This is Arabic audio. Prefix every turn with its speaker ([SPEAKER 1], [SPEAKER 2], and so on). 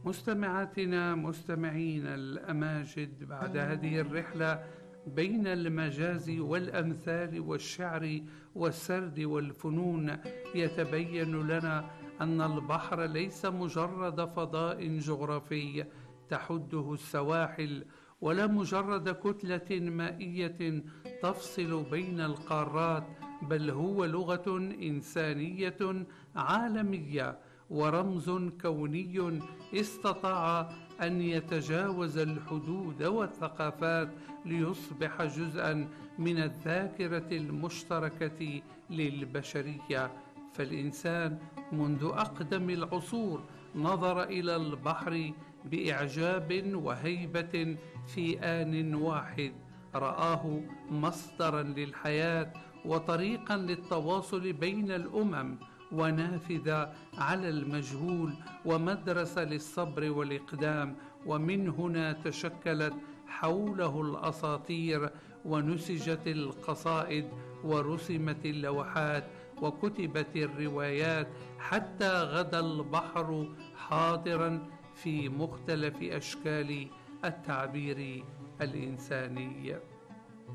[SPEAKER 1] مستمعاتنا مستمعين الأماجد، بعد هذه الرحلة بين المجاز والأمثال والشعر والسرد والفنون، يتبين لنا أن البحر ليس مجرد فضاء جغرافي تحده السواحل، ولا مجرد كتلة مائية تفصل بين القارات، بل هو لغة إنسانية عالمية ورمز كوني استطاع أن يتجاوز الحدود والثقافات ليصبح جزءاً من الذاكرة المشتركة للبشرية. فالإنسان منذ أقدم العصور نظر إلى البحر بإعجاب وهيبة في آن واحد، رآه مصدراً للحياة وطريقاً للتواصل بين الأمم، ونافذة على المجهول، ومدرسة للصبر والإقدام. ومن هنا تشكلت حوله الأساطير، ونسجت القصائد، ورسمت اللوحات، وكتبت الروايات، حتى غدا البحر حاضرا في مختلف أشكال التعبير الإنساني.